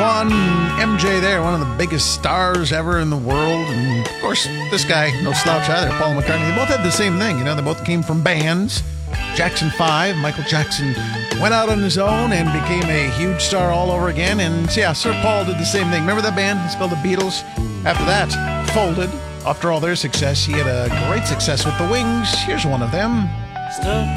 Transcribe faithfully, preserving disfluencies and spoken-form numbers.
one, M J there, one of the biggest stars ever in the world. And, of course, this guy, no slouch either, Paul McCartney. They both had the same thing, you know, they both came from bands. Jackson five, Michael Jackson went out on his own and became a huge star all over again. And, yeah, Sir Paul did the same thing. Remember that band? It's called the Beatles. After that, folded. After all their success, he had a great success with the Wings. Here's one of them. Stuck